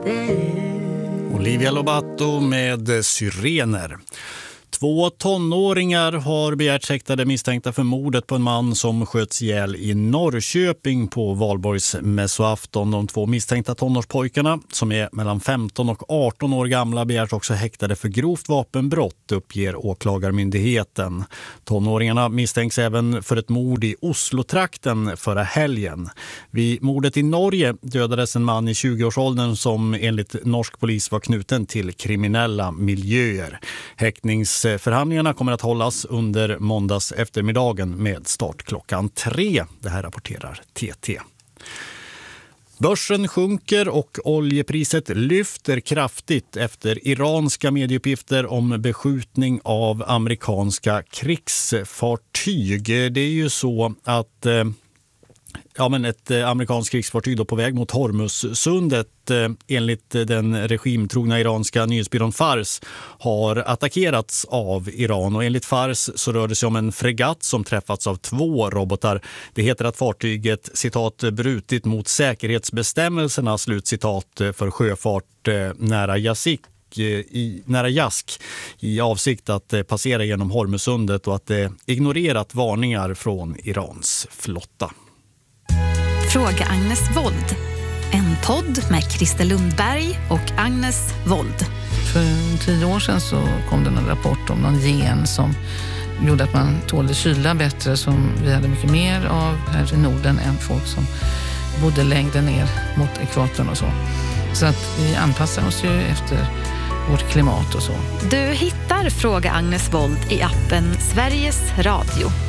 Olivia Lobato med Syrener. 2 tonåringar har begärts häktade misstänkta för mordet på en man som sköts ihjäl i Norrköping på valborgsmässoafton. De 2 misstänkta tonårspojkarna som är mellan 15 och 18 år gamla begärs också häktade för grovt vapenbrott, uppger åklagarmyndigheten. Tonåringarna misstänks även för ett mord i Oslo-trakten förra helgen. Vid mordet i Norge dödades en man i 20-årsåldern som enligt norsk polis var knuten till kriminella miljöer. Förhandlingarna kommer att hållas under måndags eftermiddagen med start klockan 3. Det här rapporterar TT. Börsen sjunker och oljepriset lyfter kraftigt efter iranska medieuppgifter om beskjutning av amerikanska krigsfartyg. Det är ju så att ett amerikanskt krigsfartyg då på väg mot Hormuzsundet enligt den regimtrogna iranska nyhetsbyrån Fars har attackerats av Iran, och enligt Fars så rör det sig om en fregatt som träffats av 2 robotar. Det heter att fartyget citat brutit mot säkerhetsbestämmelserna slutcitat för sjöfart nära Jask i avsikt att passera genom Hormuzsundet och att det ignorerat varningar från Irans flotta. Fråga Agnes Wold. En podd med Christer Lundberg och Agnes Wold. För 10 år sedan så kom det en rapport om någon gen som gjorde att man tålde kyla bättre, som vi hade mycket mer av här i Norden än folk som bodde längre ner mot ekvatorn och så. Så att vi anpassar oss ju efter vårt klimat och så. Du hittar Fråga Agnes Wold i appen Sveriges Radio.